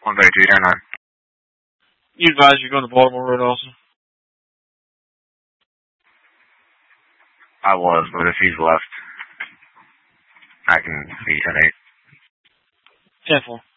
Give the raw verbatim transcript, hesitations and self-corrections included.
one thirty-two, down nine. You advise you're going to Baltimore Road also? I was, but if he's left, I can be ten eight. ten four.